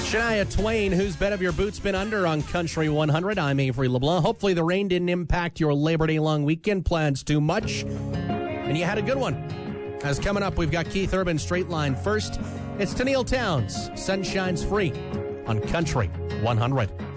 Shania Twain, whose bed of your boots been under on Country 100? I'm Avery LeBlanc. Hopefully the rain didn't impact your Labor Day long weekend plans too much, and you had a good one. As coming up, we've got Keith Urban Straight Line. First, it's Tennille Townes, Sunshine's Free on Country 100.